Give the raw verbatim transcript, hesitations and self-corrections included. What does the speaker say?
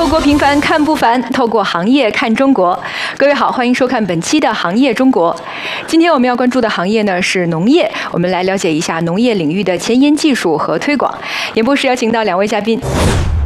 透过平凡看不凡，透过行业看中国。各位好，欢迎收看本期的《行业中国》。今天我们要关注的行业呢是农业，我们来了解一下农业领域的前沿技术和推广。演播室邀请到两位嘉宾。